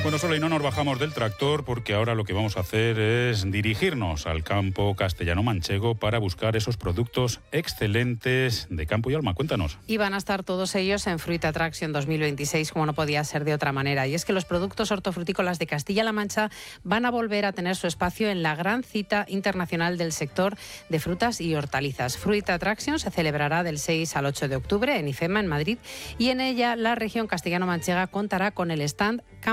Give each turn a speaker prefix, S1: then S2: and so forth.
S1: Bueno, Solo, y no nos bajamos del tractor porque ahora lo que vamos a hacer es dirigirnos al campo castellano-manchego para buscar esos productos excelentes de Campo y Alma. Cuéntanos.
S2: Y van a estar todos ellos en Fruit Attraction 2026, como no podía ser de otra manera. Y es que los productos hortofrutícolas de Castilla-La Mancha van a volver a tener su espacio en la gran cita internacional del sector de frutas y hortalizas. Fruit Attraction se celebrará del 6 al 8 de octubre en IFEMA, en Madrid, y en ella la región castellano-manchega contará con el stand